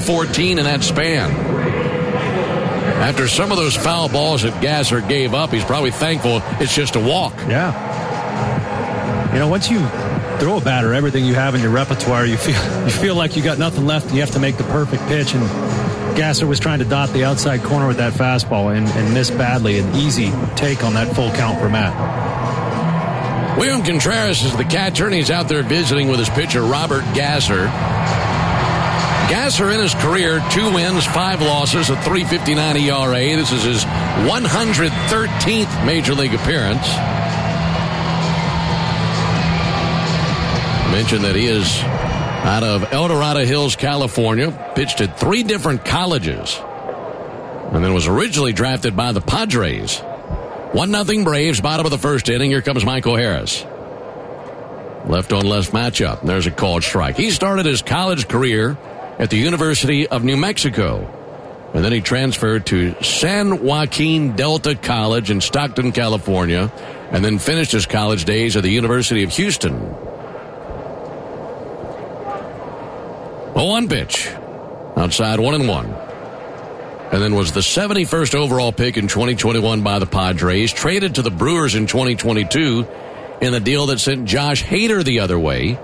14 in that span. After some of those foul balls that Gasser gave up, he's probably thankful it's just a walk. Yeah. Once you throw a batter, everything you have in your repertoire, you feel like you got nothing left, and you have to make the perfect pitch. And Gasser was trying to dot the outside corner with that fastball and missed badly. An easy take on that full count for Matt. William Contreras is the catcher, and he's out there visiting with his pitcher, Robert Gasser. Gasser in his career, 2 wins, 5 losses, a 3.59 ERA. This is his 113th Major League appearance. I mentioned that he is out of El Dorado Hills, California, pitched at 3 different colleges, and then was originally drafted by the Padres. 1-0 Braves, bottom of the first inning. Here comes Michael Harris. Left on left matchup. There's a called strike. He started his college career at the University of New Mexico, and then he transferred to San Joaquin Delta College in Stockton, California, and then finished his college days at the University of Houston. 0-1 pitch. Outside 1-1. And then was the 71st overall pick in 2021 by the Padres. Traded to the Brewers in 2022 in a deal that sent Josh Hader the other way.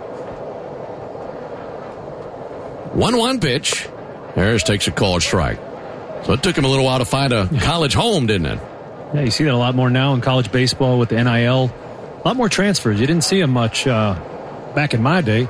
1-1 pitch. Harris takes a called strike. So it took him a little while to find a college home, didn't it? Yeah, you see that a lot more now in college baseball with the NIL. A lot more transfers. You didn't see them much back in my day.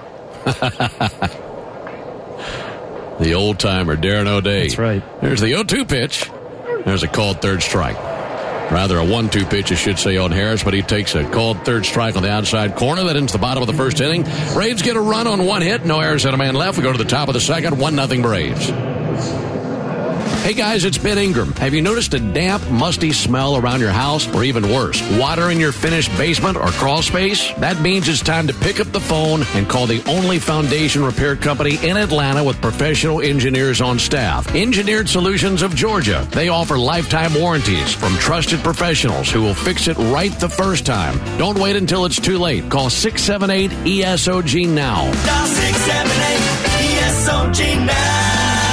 The old-timer, Darren O'Day. That's right. There's the 0-2 pitch. There's a called third strike. Rather a 1-2 pitch, I should say, on Harris, but he takes a called third strike on the outside corner. That into the bottom of the first inning. Braves get a run on 1 hit. No errors and a man left. We go to the top of the second. 1-0 Braves. Hey guys, it's Ben Ingram. Have you noticed a damp, musty smell around your house? Or even worse, water in your finished basement or crawl space? That means it's time to pick up the phone and call the only foundation repair company in Atlanta with professional engineers on staff. Engineered Solutions of Georgia. They offer lifetime warranties from trusted professionals who will fix it right the first time. Don't wait until it's too late. Call 678-ESOG now. Dial 678-ESOG now.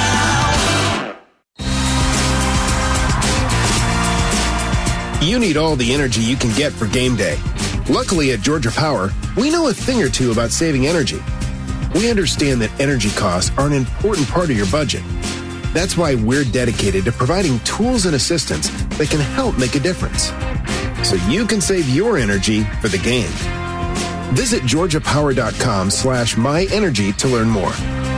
You need all the energy you can get for game day. Luckily at Georgia Power, we know a thing or two about saving energy. We understand that energy costs are an important part of your budget. That's why we're dedicated to providing tools and assistance that can help make a difference, so you can save your energy for the game. Visit georgiapower.com/myenergy to learn more.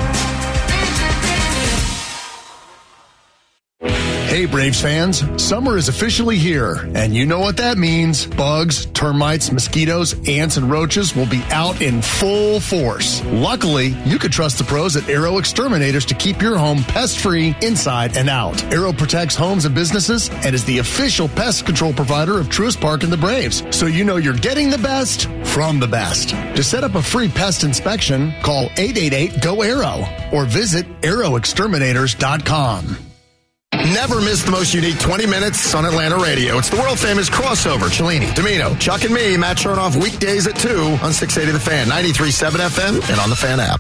Hey Braves fans, summer is officially here, and you know what that means. Bugs, termites, mosquitoes, ants, and roaches will be out in full force. Luckily, you could trust the pros at Aero Exterminators to keep your home pest-free inside and out. Aero protects homes and businesses and is the official pest control provider of Truist Park and the Braves, so you know you're getting the best from the best. To set up a free pest inspection, call 888-GO-AERO or visit aeroexterminators.com. Never miss the most unique 20 minutes on Atlanta radio. It's the world-famous crossover. Cellini, Domino, Chuck and me, Matt Chernoff, weekdays at 2 on 680 The Fan, 93.7 FM, and on the Fan app.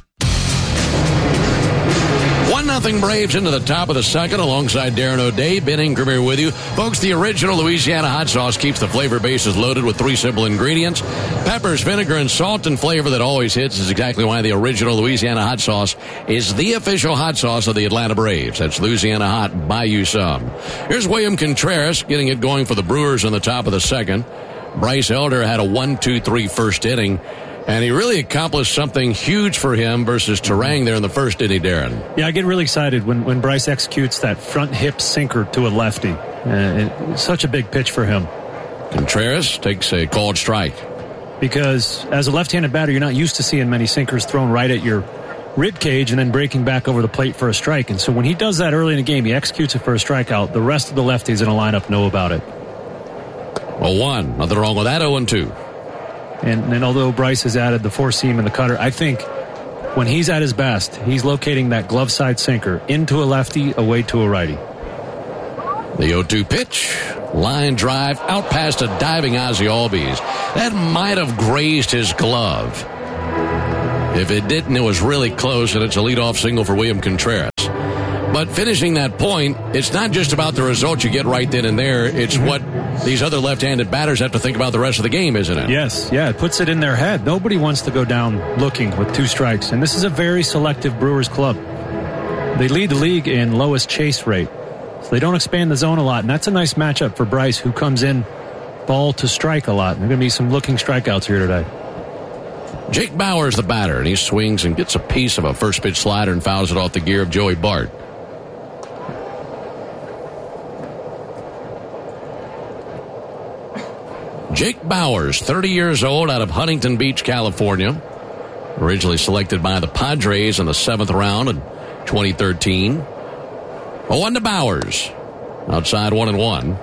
1-0 Braves into the top of the second alongside Darren O'Day. Ben Ingram here with you. Folks, the original Louisiana hot sauce keeps the flavor bases loaded with 3 simple ingredients. Peppers, vinegar, and salt, and flavor that always hits is exactly why the original Louisiana hot sauce is the official hot sauce of the Atlanta Braves. That's Louisiana Hot. Buy you some. Here's William Contreras getting it going for the Brewers in the top of the second. Bryce Elder had a 1-2-3 first inning. And he really accomplished something huge for him versus Terang there in the first inning, Darren. Yeah, I get really excited when Bryce executes that front hip sinker to a lefty. It's such a big pitch for him. Contreras takes a called strike. Because as a left-handed batter, you're not used to seeing many sinkers thrown right at your rib cage and then breaking back over the plate for a strike. And so when he does that early in the game, he executes it for a strikeout. The rest of the lefties in a lineup know about it. 0-1. Nothing wrong with that. 0-2. And although Bryce has added the 4-seam and the cutter, I think when he's at his best, he's locating that glove side sinker into a lefty, away to a righty. The 0-2 pitch. Line drive out past a diving Ozzie Albies. That might have grazed his glove. If it didn't, it was really close, and it's a leadoff single for William Contreras. But finishing that point, it's not just about the result you get right then and there. It's what these other left-handed batters have to think about the rest of the game, isn't it? Yes, yeah, it puts it in their head. Nobody wants to go down looking with 2 strikes. And this is a very selective Brewers club. They lead the league in lowest chase rate. So they don't expand the zone a lot. And that's a nice matchup for Bryce, who comes in ball to strike a lot. There are going to be some looking strikeouts here today. Jake Bauers the batter, and he swings and gets a piece of a first pitch slider and fouls it off the gear of Joey Bart. Jake Bauers, 30 years old, out of Huntington Beach, California. Originally selected by the Padres in the 7th round in 2013. 0-1 to Bauers. Outside 1-1.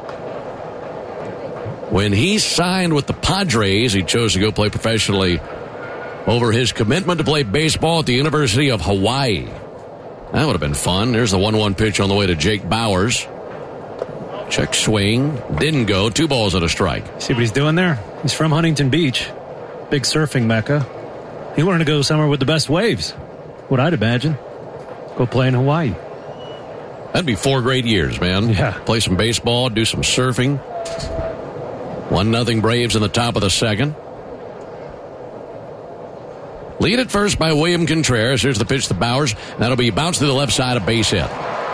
When he signed with the Padres, he chose to go play professionally over his commitment to play baseball at the University of Hawaii. That would have been fun. There's the 1-1 pitch on the way to Jake Bauers. Check swing. Didn't go. 2 balls and a strike. See what he's doing there? He's from Huntington Beach. Big surfing mecca. He wanted to go somewhere with the best waves. What I'd imagine. Go play in Hawaii. That'd be 4 great years, man. Yeah. Play some baseball, do some surfing. 1-0 Braves in the top of the 2nd. Lead at first by William Contreras. Here's the pitch to Bauers. That'll be bounced to the left side, a base hit.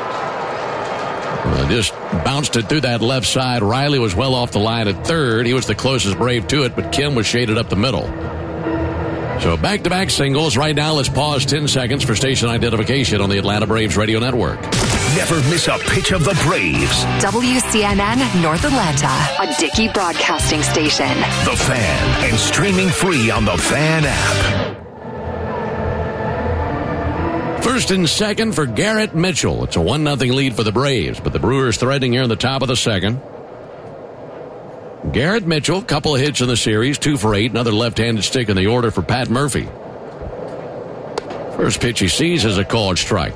Just bounced it through that left side. Riley was well off the line at third. He was the closest Brave to it, but Kim was shaded up the middle. So back-to-back singles. Right now, let's pause 10 seconds for station identification on the Atlanta Braves radio network. Never miss a pitch of the Braves. WCNN North Atlanta, a Dickey broadcasting station. The Fan, and streaming free on the Fan app. First and second for Garrett Mitchell. It's a 1-0 lead for the Braves, but the Brewers threatening here in the top of the 2nd. Garrett Mitchell, couple of hits in the series, 2 for 8. Another left-handed stick in the order for Pat Murphy. First pitch he sees is a called strike.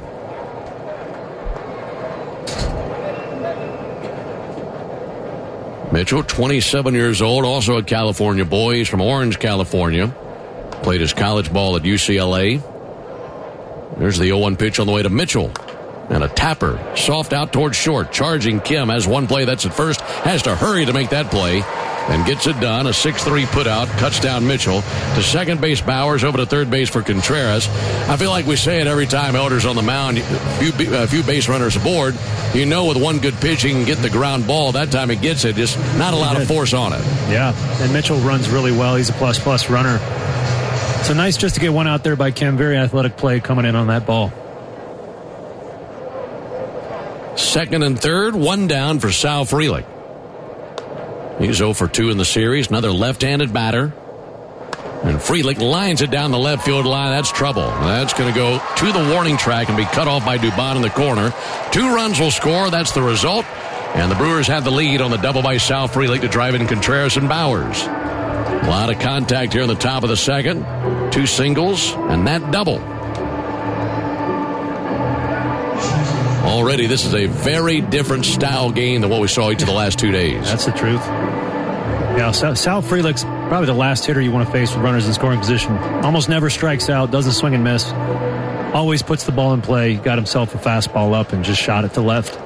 Mitchell, 27 years old, also a California boy. He's from Orange, California. Played his college ball at UCLA. There's the 0-1 pitch on the way to Mitchell. And a tapper, soft out towards short. Charging Kim has one play that's at first. Has to hurry to make that play. And gets it done. A 6-3 put out. Cuts down Mitchell. To second base Bauers. Over to third base for Contreras. I feel like we say it every time Elder's on the mound. A few base runners aboard. You know with one good pitch he can get the ground ball. That time he gets it. Just not a lot of force on it. Yeah. And Mitchell runs really well. He's a plus runner. So nice just to get one out there by Kim. Very athletic play coming in on that ball. Second and third, 1 down for Sal Frelick. He's 0 for 2 in the series. Another left-handed batter. And Frelick lines it down the left field line. That's trouble. That's going to go to the warning track and be cut off by Dubon in the corner. 2 runs will score. That's the result. And the Brewers have the lead on the double by Sal Frelick to drive in Contreras and Bauers. A lot of contact here in the top of the 2nd. 2 singles and that double. Already, this is a very different style game than what we saw each of the last 2 days. That's the truth. Yeah, Sal Frelick's probably the last hitter you want to face with runners in scoring position. Almost never strikes out, doesn't swing and miss. Always puts the ball in play. Got himself a fastball up and just shot it to left.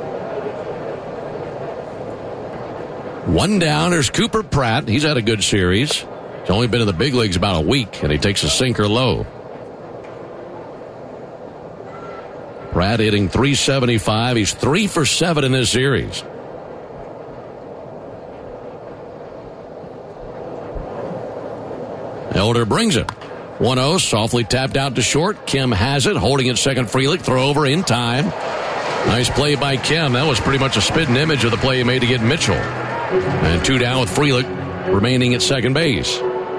1 down. There's Cooper Pratt. He's had a good series. He's only been in the big leagues about a week, and he takes a sinker low. Pratt hitting .375. He's 3 for 7 in this series. Elder brings it. 1-0, softly tapped out to short. Kim has it, holding it second. Frelick, throw over in time. Nice play by Kim. That was pretty much a spitting image of the play he made to get Mitchell. And 2 down with Frelick remaining at second base.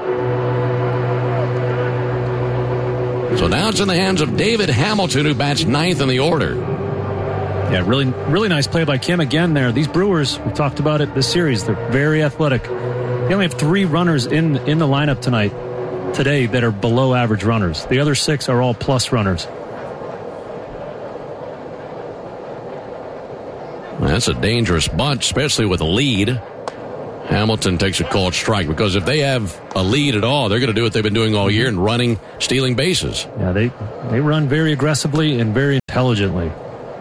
So now it's in the hands of David Hamilton, who bats 9th in the order. Yeah, really nice play by Kim again there. These Brewers, we talked about it this series, they're very athletic. They only have 3 runners in the lineup today that are below average runners. The other 6 are all plus runners. That's a dangerous bunt, especially with a lead. Hamilton takes a called strike, because if they have a lead at all, they're going to do what they've been doing all year and running, stealing bases. Yeah, they run very aggressively and very intelligently.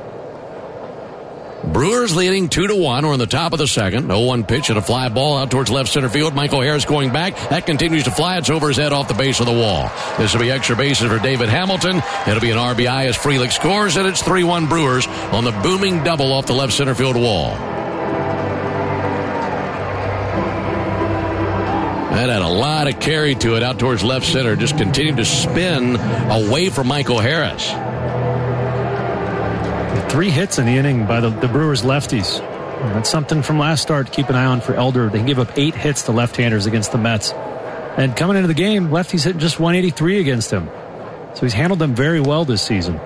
Brewers leading 2-1. We're in the top of the second. 0-1 pitch and a fly ball out towards left center field. Michael Harris going back. That continues to fly. It's over his head off the base of the wall. This will be extra bases for David Hamilton. It'll be an RBI as Frelick scores, and it's 3-1 Brewers on the booming double off the left center field wall. That had a lot of carry to it out towards left center. Just continued to spin away from Michael Harris. 3 hits in the inning by the Brewers lefties. That's something from last start to keep an eye on for Elder. They give up 8 hits to left-handers against the Mets. And coming into the game, lefties hitting just 183 against him. So he's handled them very well this season.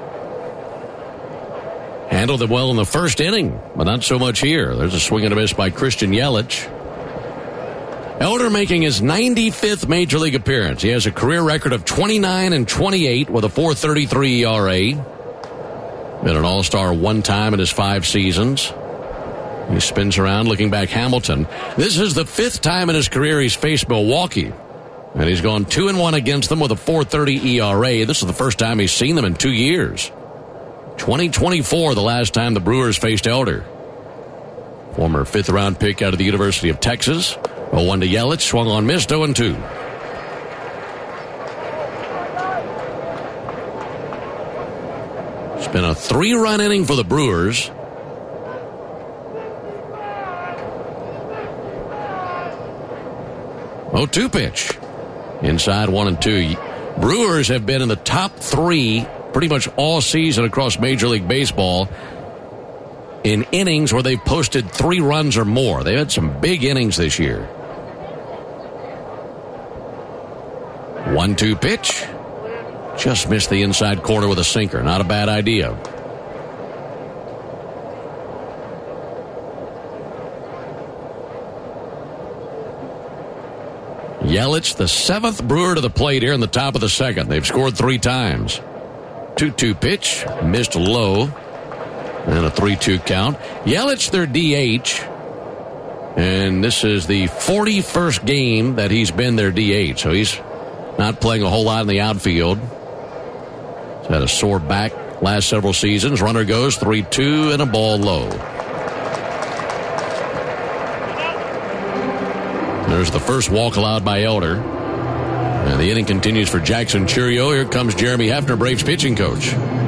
Handled them well in the first inning, but not so much here. There's a swing and a miss by Christian Yelich. Elder making his 95th Major League appearance. He has a career record of 29-28 with a .433 ERA. Been an All-Star 1 time in his 5 seasons. He spins around looking back. Hamilton. This is the 5th time in his career he's faced Milwaukee. And he's gone 2-1 against them with a .430 ERA. This is the first time he's seen them in 2 years. 2024, the last time the Brewers faced Elder. Former 5th-round pick out of the University of Texas. 0-1 to Yelich. Swung on, missed. 0-2. It's been a 3-run inning for the Brewers. Oh, 2 pitch. Inside 1-2. Brewers have been in the top 3 pretty much all season across Major League Baseball in innings where they've posted 3 runs or more. They've had some big innings this year. 1-2 pitch. Just missed the inside corner with a sinker. Not a bad idea. Yelich, the 7th Brewer to the plate here in the top of the second. They've scored 3 times. 2-2 pitch. Missed low. And a 3-2 count. Yelich, their DH. And this is the 41st game that he's been their DH. So he's not playing a whole lot in the outfield. He's had a sore back last several seasons. Runner goes 3-2 and a ball low. There's the first walk allowed by Elder. And the inning continues for Jackson Chourio. Here comes Jeremy Hefner, Braves pitching coach.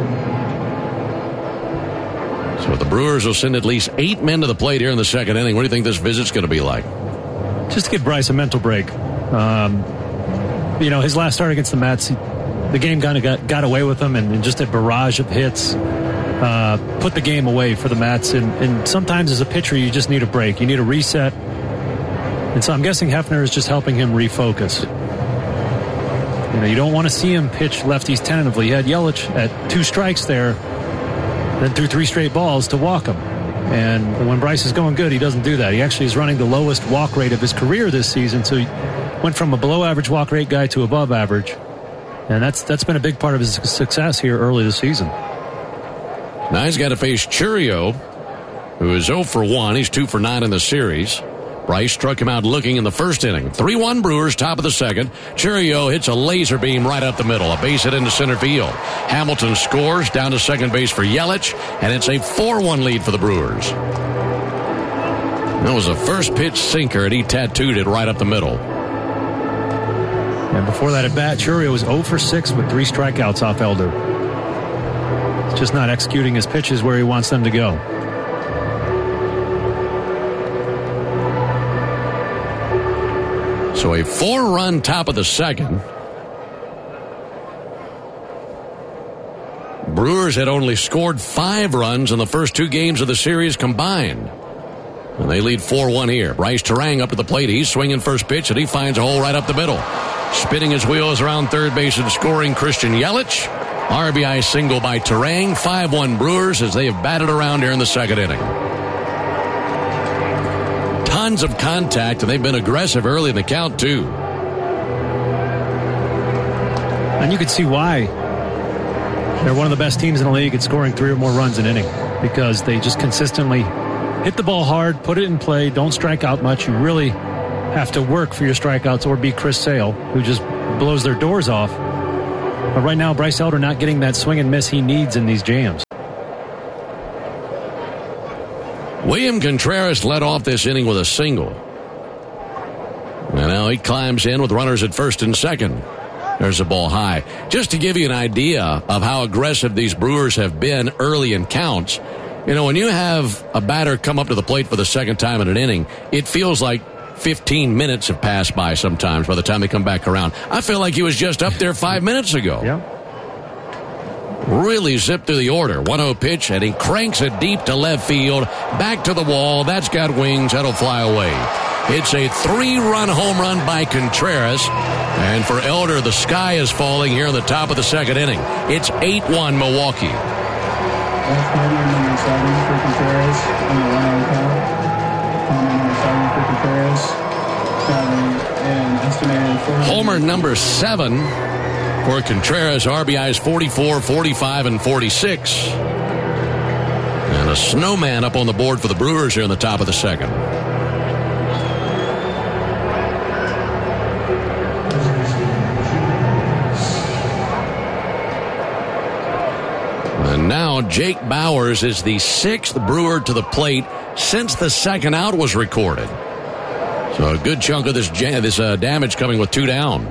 So the Brewers will send at least 8 men to the plate here in the second inning. What do you think this visit's going to be like? Just to give Bryce a mental break. His last start against the Mets, the game kind of got away with him, and just a barrage of hits put the game away for the Mets. And sometimes as a pitcher, you just need a break. You need a reset. And so I'm guessing Hefner is just helping him refocus. You don't want to see him pitch lefties tentatively. He had Yelich at 2 strikes there, then threw 3 straight balls to walk him. And when Bryce is going good, he doesn't do that. He actually is running the lowest walk rate of his career this season. So he went from a below-average walk rate guy to above average. And that's been a big part of his success here early this season. Now he's got to face Chourio, who is 0 for 1. He's 2 for 9 in the series. Bryce struck him out looking in the first inning. 3-1 Brewers, top of the second. Chourio hits a laser beam right up the middle. A base hit into center field. Hamilton scores down to second base for Yelich, and it's a 4-1 lead for the Brewers. That was a first pitch sinker, and he tattooed it right up the middle. And before that at bat, Chourio was 0 for 6 with 3 strikeouts off Elder. He's just not executing his pitches where he wants them to go. So a 4-run top of the second. Brewers had only scored 5 runs in the first 2 games of the series combined. And they lead 4-1 here. Bryce Terang up to the plate. He's swinging first pitch, and he finds a hole right up the middle. Spinning his wheels around third base and scoring Christian Yelich. RBI single by Terang. 5-1 Brewers as they have batted around here in the second inning. Tons of contact, and they've been aggressive early in the count, too. And you can see why they're one of the best teams in the league at scoring 3 or more runs an inning, because they just consistently hit the ball hard, put it in play, don't strike out much. You really have to work for your strikeouts or be Chris Sale, who just blows their doors off. But right now, Bryce Elder not getting that swing and miss he needs in these jams. William Contreras led off this inning with a single. And now he climbs in with runners at first and second. There's a ball high. Just to give you an idea of how aggressive these Brewers have been early in counts, when you have a batter come up to the plate for the second time in an inning, it feels like 15 minutes have passed by sometimes by the time they come back around. I feel like he was just up there 5 minutes ago. Yeah. Really zipped through the order. 1-0 pitch, and he cranks it deep to left field. Back to the wall. That's got wings. That'll fly away. It's a 3-run home run by Contreras. And for Elder, the sky is falling here in the top of the second inning. It's 8-1 Milwaukee. That's number 7 for Contreras on the 1-0 count. Number 7 for Contreras. Having an estimated 4. Homer number 7 for Contreras. RBIs 44, 45, and 46. And a snowman up on the board for the Brewers here in the top of the second. And now Jake Bauers is the 6th Brewer to the plate since the second out was recorded. So a good chunk of this damage coming with 2 down.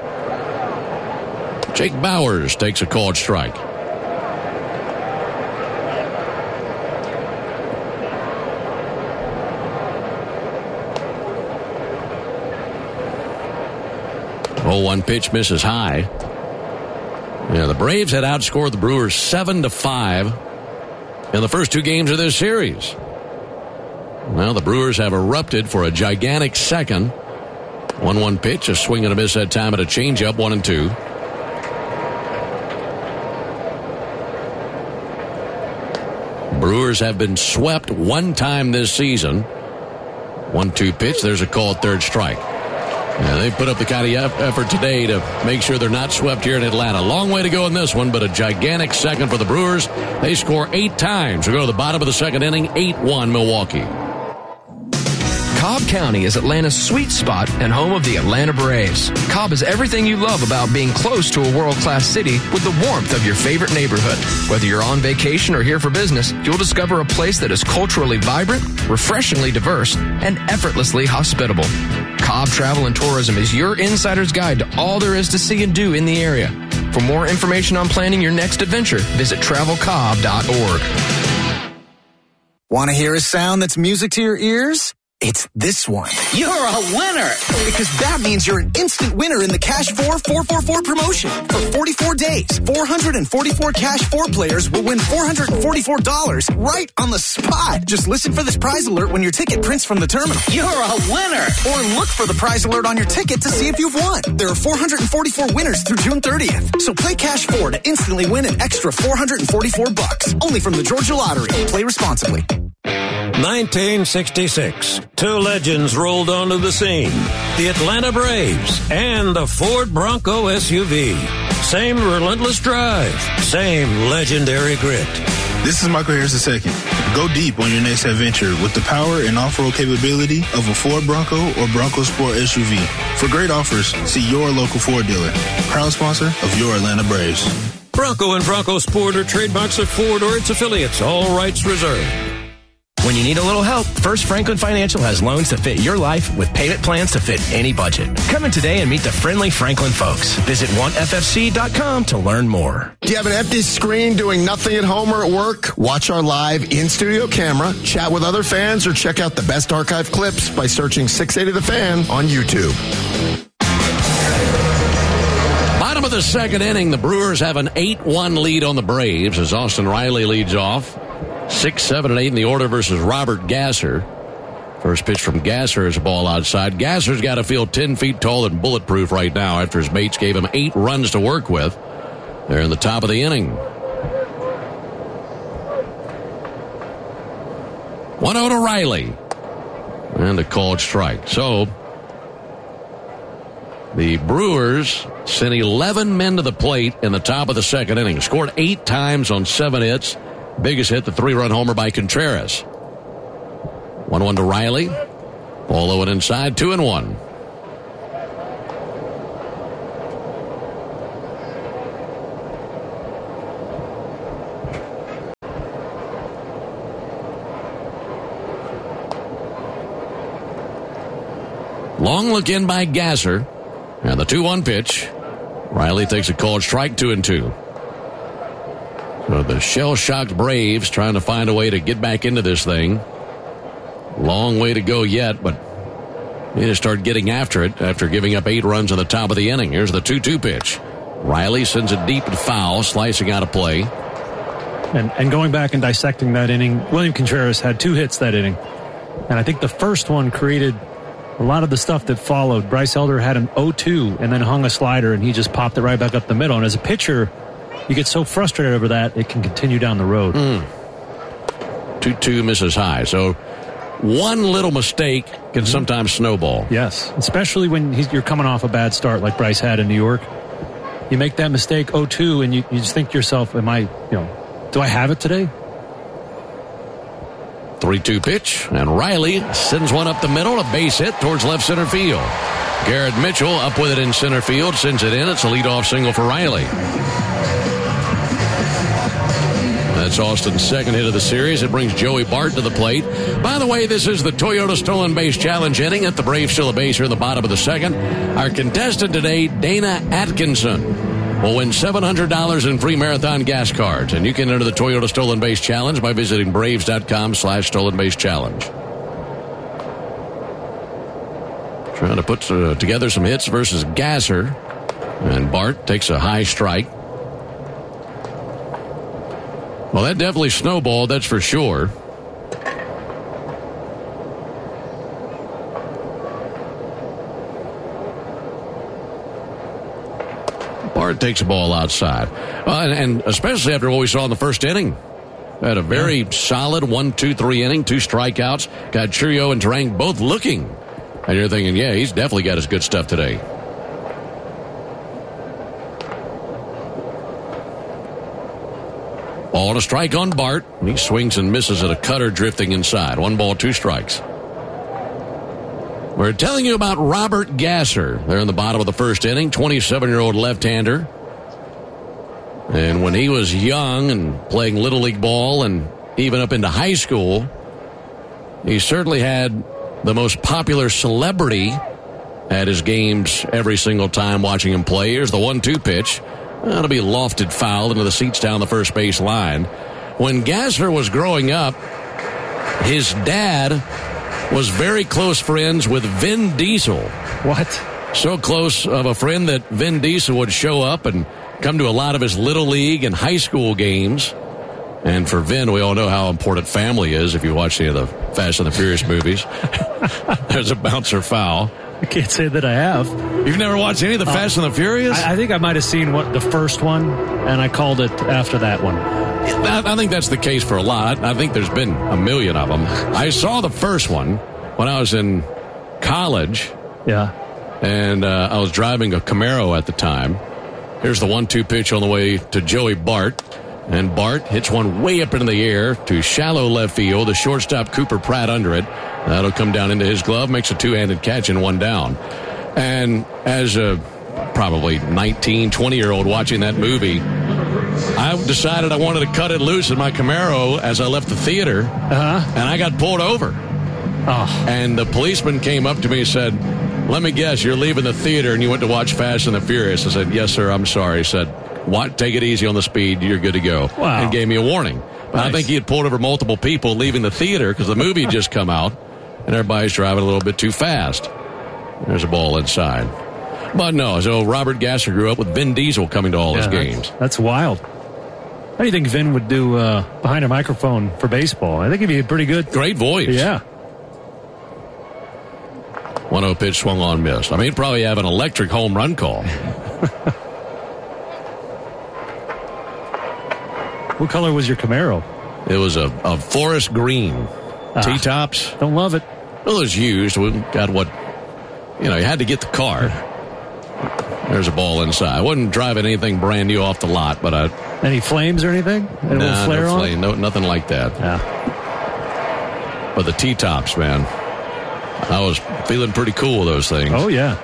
Jake Bauers takes a called strike. Oh, 1 pitch misses high. Yeah, the Braves had outscored the Brewers 7-5 in the first 2 games of this series. Well, the Brewers have erupted for a gigantic second. 1-1 pitch, a swing and a miss that time at a changeup, 1-2. Brewers have been swept 1 time this season. 1-2 pitch. There's a called third strike. Yeah, they put up the kind of effort today to make sure they're not swept here in Atlanta. Long way to go in this one, but a gigantic second for the Brewers. They score 8 times. We go to the bottom of the second inning, 8-1 Milwaukee. Cobb County is Atlanta's sweet spot and home of the Atlanta Braves. Cobb is everything you love about being close to a world-class city with the warmth of your favorite neighborhood. Whether you're on vacation or here for business, you'll discover a place that is culturally vibrant, refreshingly diverse, and effortlessly hospitable. Cobb Travel and Tourism is your insider's guide to all there is to see and do in the area. For more information on planning your next adventure, visit travelcobb.org. Want to hear a sound that's music to your ears? It's this one. You're a winner! Because that means you're an instant winner in the Cash 4 444 promotion. For 44 days, 444 Cash 4 players will win $444 right on the spot. Just listen for this prize alert when your ticket prints from the terminal. You're a winner! Or look for the prize alert on your ticket to see if you've won. There are 444 winners through June 30th. So play Cash 4 to instantly win an extra $444. Only from the Georgia Lottery. Play responsibly. 1966. 2 legends rolled onto the scene. The Atlanta Braves and the Ford Bronco SUV. Same relentless drive. Same legendary grit. This is Michael Harris II. Go deep on your next adventure with the power and off-road capability of a Ford Bronco or Bronco Sport SUV. For great offers, see your local Ford dealer. Proud sponsor of your Atlanta Braves. Bronco and Bronco Sport are trademarks of Ford or its affiliates. All rights reserved. When you need a little help, First Franklin Financial has loans to fit your life with payment plans to fit any budget. Come in today and meet the friendly Franklin folks. Visit oneFFC.com to learn more. Do you have an empty screen doing nothing at home or at work? Watch our live in-studio camera, chat with other fans, or check out the best archive clips by searching 680 The Fan on YouTube. Bottom of the second inning, the Brewers have an 8-1 lead on the Braves as Austin Riley leads off. 6, 7, and 8 in the order versus Robert Gasser. First pitch from Gasser is a ball outside. Gasser's got to feel 10 feet tall and bulletproof right now after his mates gave him 8 runs to work with. They're in the top of the inning. 1-0 to Riley. And a called strike. So, the Brewers sent 11 men to the plate in the top of the second inning. Scored 8 times on 7 hits. Biggest hit, the 3-run homer by Contreras. 1-1 to Riley. Ball low and inside, 2-1. Long look in by Gasser. And the 2-1 pitch. Riley takes a called strike, 2-2. So the shell-shocked Braves trying to find a way to get back into this thing. Long way to go yet, but they need to start getting after it after giving up 8 runs in the top of the inning. Here's the 2-2 pitch. Riley sends it deep and foul, slicing out of play. And going back and dissecting that inning, William Contreras had 2 hits that inning. And I think the first one created a lot of the stuff that followed. Bryce Elder had an 0-2 and then hung a slider, and he just popped it right back up the middle. And as a pitcher, you get so frustrated over that, it can continue down the road. 2-2 misses high. So one little mistake can sometimes snowball. Yes, especially when you're coming off a bad start like Bryce had in New York. You make that mistake 0-2, and you just think to yourself, do I have it today? 3-2 pitch, and Riley sends one up the middle, a base hit towards left center field. Garrett Mitchell up with it in center field, sends it in. It's a leadoff single for Riley. That's Austin's second hit of the series. It brings Joey Bart to the plate. By the way, this is the Toyota Stolen Base Challenge inning. At the Braves still a base here in the bottom of the second. Our contestant today, Dana Atkinson, will win $700 in free marathon gas cards. And you can enter the Toyota Stolen Base Challenge by visiting Braves.com/Stolen Base Challenge. Trying to put together some hits versus Gasser. And Bart takes a high strike. Well, that definitely snowballed, that's for sure. Bart takes a ball outside. And especially after what we saw in the first inning. Had a very solid 1-2-3 inning, 2 strikeouts. Got Churio and Turang both looking. And you're thinking, yeah, he's definitely got his good stuff today. Ball to strike on Bart. He swings and misses at a cutter drifting inside. 1 ball, 2 strikes. We're telling you about Robert Gasser. They're in the bottom of the first inning, 27-year-old left-hander. And when he was young and playing Little League ball and even up into high school, he certainly had the most popular celebrity at his games every single time watching him play. Here's the 1-2 pitch. That'll be lofted foul into the seats down the first base line. When Gasser was growing up, his dad was very close friends with Vin Diesel. What? So close of a friend that Vin Diesel would show up and come to a lot of his Little League and high school games. And for Vin, we all know how important family is if you watch any of the Fast and the Furious movies. There's a bouncer foul. I can't say that I have. You've never watched any of the Fast and the Furious? I think I might have seen the first one, and I called it after that one. I think that's the case for a lot. I think there's been a million of them. I saw the first one when I was in college. Yeah. And I was driving a Camaro at the time. Here's the 1-2 pitch on the way to Joey Bart. And Bart hits one way up into the air to shallow left field. The shortstop Cooper Pratt under it. That'll come down into his glove, makes a 2-handed catch and 1 down. And as a probably 19, 20-year-old watching that movie, I decided I wanted to cut it loose in my Camaro as I left the theater. And I got pulled over. And the policeman came up to me and said, "Let me guess, you're leaving the theater and you went to watch Fast and the Furious." I said, "Yes, sir, I'm sorry." He said, "What? Take it easy on the speed. You're good to go." Wow. And gave me a warning. But Nice. I think he had pulled over multiple people leaving the theater because the movie had just come out and everybody's driving a little bit too fast. There's a ball inside. But no, so Robert Gasser grew up with Vin Diesel coming to all his games. That's wild. How do you think Vin would do behind a microphone for baseball? I think he'd be pretty good. Great voice. Yeah. 1-0 pitch swung on, missed. I mean, he'd probably have an electric home run call. What color was your Camaro? It was a forest green. T-tops. Don't love it. Well, it was used. We got what, you had to get the car. There's a ball inside. I wasn't driving anything brand new off the lot, but Any flames or anything? Any little flare no on? flame. No, nothing like that. Yeah. But the T-tops, man. I was feeling pretty cool with those things. Oh, yeah.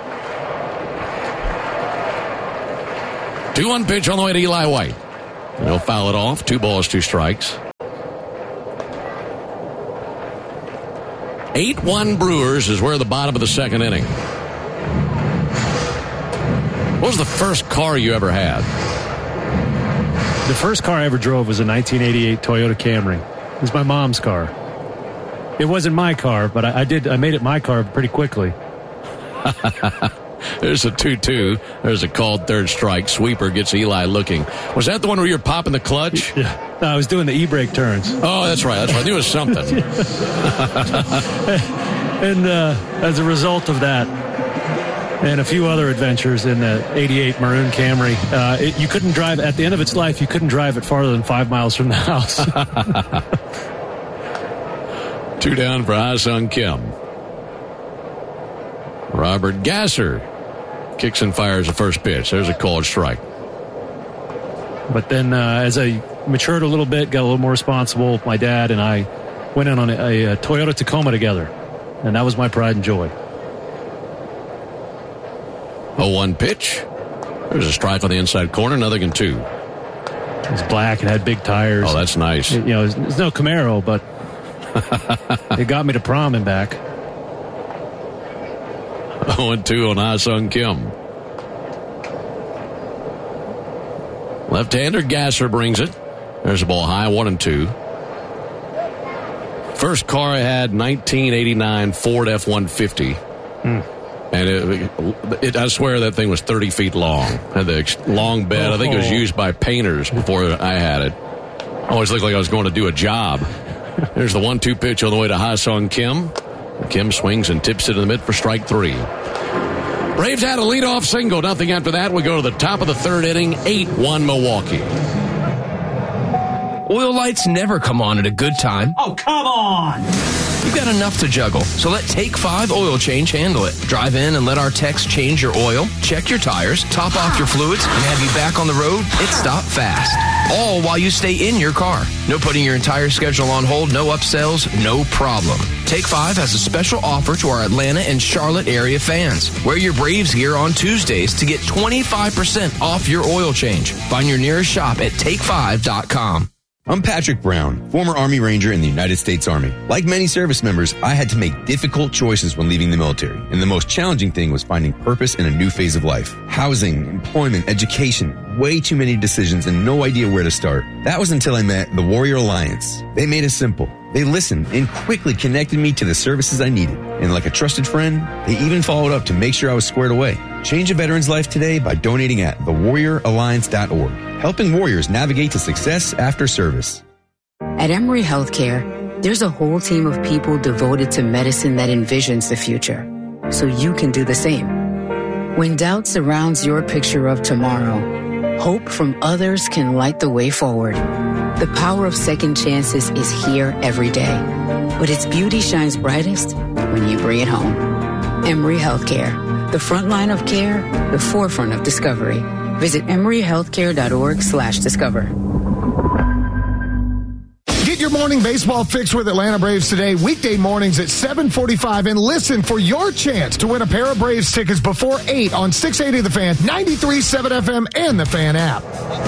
2-1 pitch on the way to Eli White. And he'll foul it off. 2 balls, 2 strikes. 8-1 Brewers is where the bottom of the second inning. What was the first car you ever had? The first car I ever drove was a 1988 Toyota Camry. It was my mom's car. It wasn't my car, but I made it my car pretty quickly. There's a 2-2. There's a called third strike. Sweeper gets Eli looking. Was that the one where you were popping the clutch? Yeah. No, I was doing the e-brake turns. Oh, that's right. I knew it was something. And as a result of that, and a few other adventures in the 88 Maroon Camry, you couldn't drive, at the end of its life, you couldn't drive it farther than 5 miles from the house. 2 down for Ha-Sung Kim. Robert Gasser kicks and fires the first pitch. There's a called strike. But then as I matured a little bit, got a little more responsible, my dad and I went in on a Toyota Tacoma together. And that was my pride and joy. 0-1 pitch. There's a strike on the inside corner, nothing in 2. It was black and had big tires. Oh, that's nice. It's no Camaro, but it got me to prom and back. 0-2 on Ha-Sung Kim. Left-hander Gasser brings it. There's a ball high, 1-2. First car I had, 1989 Ford F-150. And I swear that thing was 30 feet long. Had the long bed. I think it was used by painters before I had it. Always looked like I was going to do a job. There's the 1-2 pitch on the way to Ha-Sung Kim. Kim swings and tips it in the mid for strike 3. Braves had a leadoff single. Nothing after that. We go to the top of the third inning. 8-1 Milwaukee. Oil lights never come on at a good time. Oh, come on! You've got enough to juggle, so let Take 5 Oil Change handle it. Drive in and let our techs change your oil, check your tires, top off your fluids, and have you back on the road. It's stop fast. All while you stay in your car. No putting your entire schedule on hold, no upsells, no problem. Take 5 has a special offer to our Atlanta and Charlotte area fans. Wear your Braves gear on Tuesdays to get 25% off your oil change. Find your nearest shop at take5.com. I'm Patrick Brown, former Army Ranger in the United States Army. Like many service members, I had to make difficult choices when leaving the military, and the most challenging thing was finding purpose in a new phase of life. Housing, employment, education, way too many decisions and no idea where to start. That was until I met the Warrior Alliance. They made it simple. They listened and quickly connected me to the services I needed. And like a trusted friend, they even followed up to make sure I was squared away. Change a veteran's life today by donating at thewarrioralliance.org, helping warriors navigate to success after service. At Emory Healthcare, there's a whole team of people devoted to medicine that envisions the future, so you can do the same. When doubt surrounds your picture of tomorrow, hope from others can light the way forward. The power of second chances is here every day, but its beauty shines brightest when you bring it home. Emory Healthcare, the front line of care, the forefront of discovery. Visit emoryhealthcare.org/discover. Get your morning baseball fix with Atlanta Braves today, weekday mornings at 7:45, and listen for your chance to win a pair of Braves tickets before 8 on 680 The Fan, 93.7 FM, and the Fan app.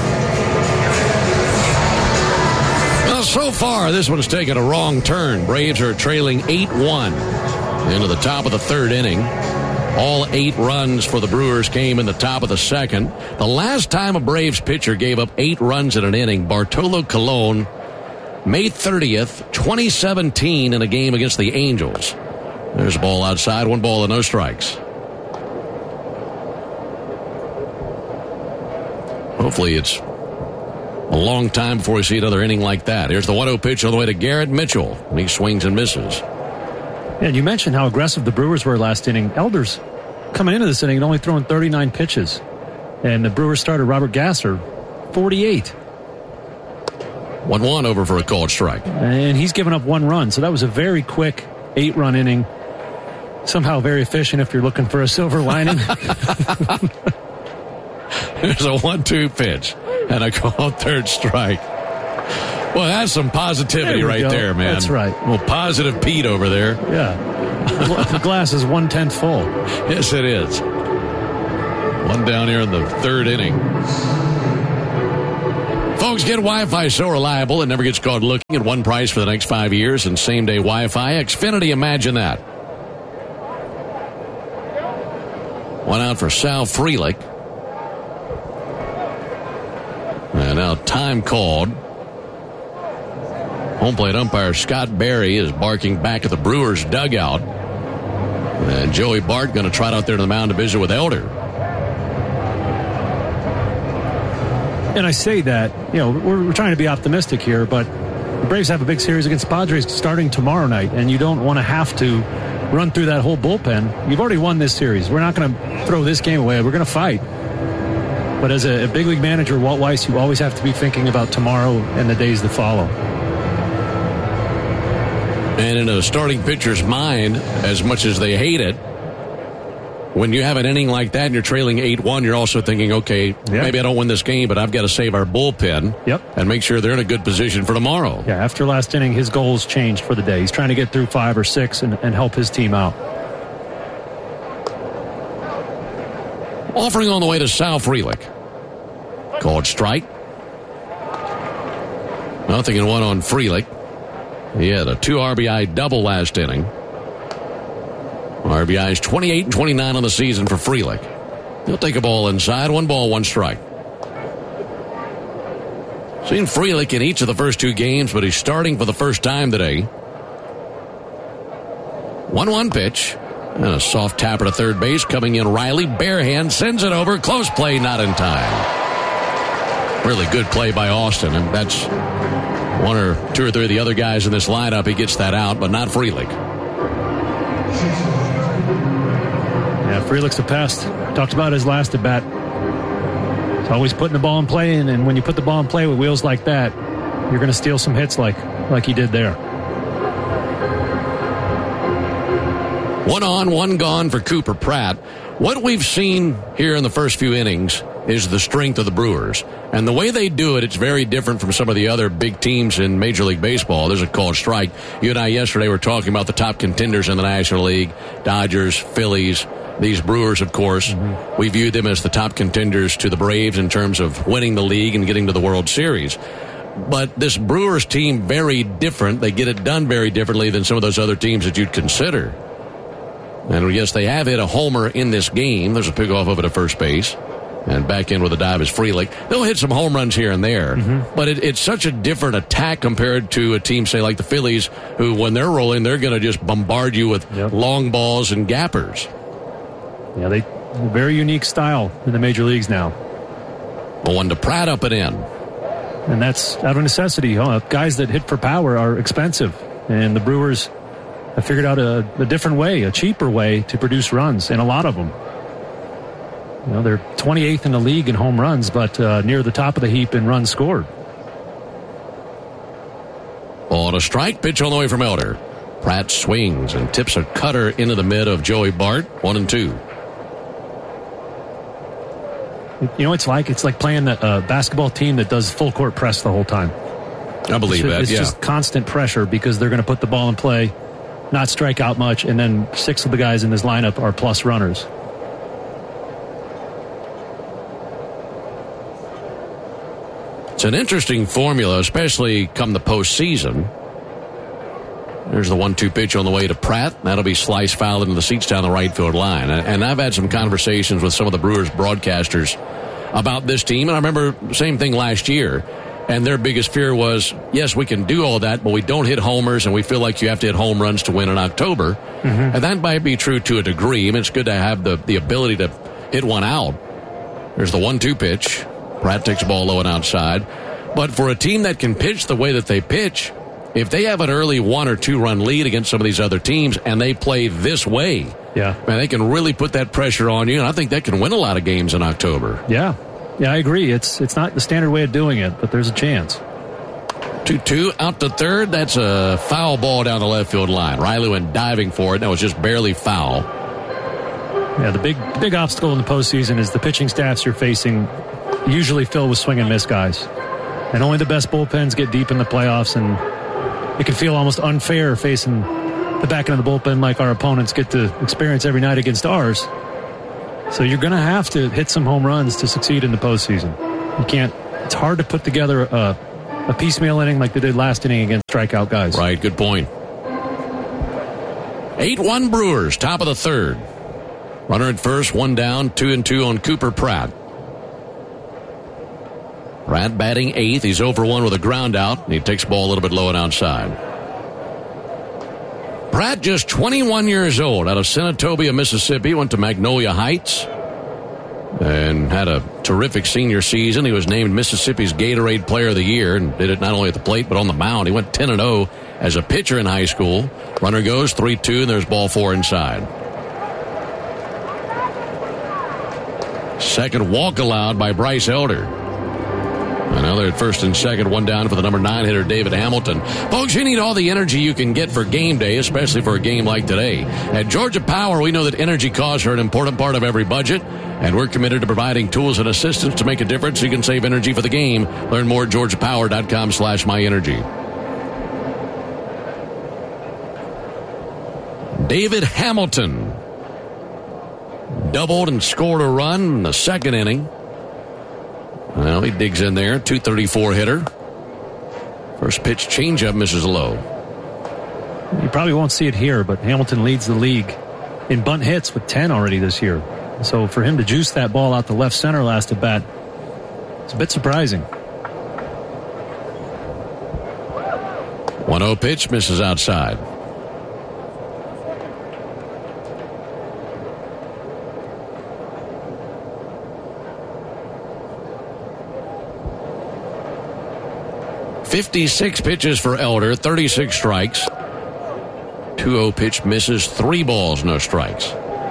Well, so far, this one's taken a wrong turn. Braves are trailing 8-1 into the top of the third inning. All 8 runs for the Brewers came in the top of the second. The last time a Braves pitcher gave up 8 runs in an inning, Bartolo Colon, May 30th, 2017, in a game against the Angels. There's a ball outside, 1 ball and no strikes. Hopefully it's a long time before we see another inning like that. Here's the 1-0 pitch on the way to Garrett Mitchell, and he swings and misses. Yeah, you mentioned how aggressive the Brewers were last inning. Elders, coming into this inning, had only thrown 39 pitches. And the Brewers starter, Robert Gasser, 48. 1-1 over for a called strike. And he's given up 1 run, so that was a very quick 8-run inning. Somehow very efficient if you're looking for a silver lining. There's a 1-2 pitch and a called third strike. Well, that's some positivity There we right go. there, man. That's right. Well, positive Pete over there. Yeah. The glass is 1/10 full. Yes, it is. One down here in the third inning. Folks, get Wi-Fi so reliable it never gets caught looking at one price for the next 5 years and same-day Wi-Fi. Xfinity, imagine that. One out for Sal Frelick. And now time called. Home plate umpire Scott Berry is barking back at the Brewers dugout. And Joey Bart going to trot out there to the mound to visit with Elder. And I say that, we're trying to be optimistic here, but the Braves have a big series against the Padres starting tomorrow night, and you don't want to have to run through that whole bullpen. You've already won this series. We're not going to throw this game away. We're going to fight. But as a big league manager, Walt Weiss, you always have to be thinking about tomorrow and the days that follow. And in a starting pitcher's mind, as much as they hate it, when you have an inning like that and you're trailing 8-1, you're also thinking, okay, maybe I don't win this game, but I've got to save our bullpen and make sure they're in a good position for tomorrow. Yeah, after last inning, his goals changed for the day. He's trying to get through 5 or 6 and help his team out. Offering on the way to Sal Frelick. Called strike. 0-1 on Frelick. He had a 2 RBI double last inning. RBIs 28 and 29 on the season for Frelick. He'll take a ball inside. 1 ball, 1 strike. Seen Frelick in each of the first 2 games, but he's starting for the first time today. 1-1 pitch. And a soft tapper to third base. Coming in Riley. Bare hand. Sends it over. Close play. Not in time. Really good play by Austin. And that's 1 or 2 or 3 of the other guys in this lineup. He gets that out, but not Frelick. Yeah, Frelick's a pest. Talked about his last at bat. He's always putting the ball in play, and when you put the ball in play with wheels like that, you're going to steal some hits like he did there. 1 on, 1 gone for Cooper Pratt. What we've seen here in the first few innings is the strength of the Brewers. And the way they do it, it's very different from some of the other big teams in Major League Baseball. There's a called strike. You and I yesterday were talking about the top contenders in the National League. Dodgers, Phillies, these Brewers, of course. Mm-hmm. We view them as the top contenders to the Braves in terms of winning the league and getting to the World Series. But this Brewers team, very different. They get it done very differently than some of those other teams that you'd consider. And yes, they have hit a homer in this game. There's a pickoff over to first base. And back in with a dive is Frelick. They'll hit some home runs here and there. Mm-hmm. But it's such a different attack compared to a team, say, like the Phillies, who, when they're rolling, they're going to just bombard you with long balls and gappers. Yeah, they very unique style in the major leagues now. 1 to Pratt, up and in. And that's out of necessity. Guys that hit for power are expensive. And the Brewers have figured out a different way, a cheaper way to produce runs, and a lot of them. They're 28th in the league in home runs, but near the top of the heap in runs scored. On a strike, pitch on the way from Elder. Pratt swings and tips a cutter into the mid of Joey Bart. 1-2. It's like playing a basketball team that does full court press the whole time. I believe it's just constant pressure because they're going to put the ball in play, not strike out much, and then 6 of the guys in this lineup are plus runners. It's an interesting formula, especially come the postseason. There's the 1-2 pitch on the way to Pratt. That'll be sliced foul into the seats down the right field line. And I've had some conversations with some of the Brewers broadcasters about this team. And I remember the same thing last year. And their biggest fear was, yes, we can do all that, but we don't hit homers, and we feel like you have to hit home runs to win in October. Mm-hmm. And that might be true to a degree. I mean, it's good to have the ability to hit one out. There's the 1-2 pitch. Pratt takes the ball low and outside. But for a team that can pitch the way that they pitch, if they have an early 1 or 2 run lead against some of these other teams and they play this way, man, they can really put that pressure on you. And I think that can win a lot of games in October. Yeah, I agree. It's not the standard way of doing it, but there's a chance. 2-2 out to third. That's a foul ball down the left field line. Riley went diving for it. That was just barely foul. Yeah, the big obstacle in the postseason is the pitching staffs you're facing usually filled with swing and miss guys. And only the best bullpens get deep in the playoffs, and it can feel almost unfair facing the back end of the bullpen like our opponents get to experience every night against ours. So you're going to have to hit some home runs to succeed in the postseason. You can't. It's hard to put together a piecemeal inning like they did last inning against strikeout guys. Right, good point. 8-1 Brewers, top of the third. Runner at first, one down, 2-2 on Cooper Pratt. Pratt batting eighth. He's over one with a ground out, and he takes the ball a little bit low and outside. Pratt, just 21 years old, out of Senatobia, Mississippi, went to Magnolia Heights and had a terrific senior season. He was named Mississippi's Gatorade Player of the Year and did it not only at the plate but on the mound. He went 10-0 as a pitcher in high school. Runner goes 3-2, and there's ball four inside. Second walk allowed by Bryce Elder. And now they're at first and second, one down for the number 9 hitter, David Hamilton. Folks, you need all the energy you can get for game day, especially for a game like today. At Georgia Power, we know that energy costs are an important part of every budget, and we're committed to providing tools and assistance to make a difference so you can save energy for the game. Learn more at georgiapower.com/myenergy. David Hamilton doubled and scored a run in the second inning. Well, he digs in there. 234 hitter. First pitch changeup misses low. You probably won't see it here, but Hamilton leads the league in bunt hits with 10 already this year. So for him to juice that ball out to left center last at bat, it's a bit surprising. 1-0 pitch misses outside. .56 pitches for Elder, 36 strikes. 2-0 pitch misses, 3 balls, no strikes.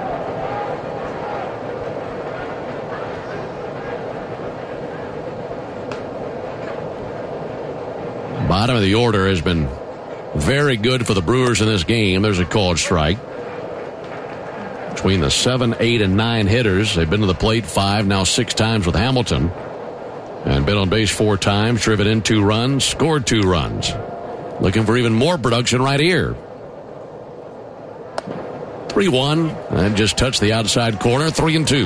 Bottom of the order has been very good for the Brewers in this game. There's a called strike. Between the 7, 8, and 9 hitters, they've been to the plate 5, now 6 times with Hamilton. And been on base 4 times, driven in 2 runs, scored 2 runs. Looking for even more production right here. 3-1, and just touched the outside corner, 3-2.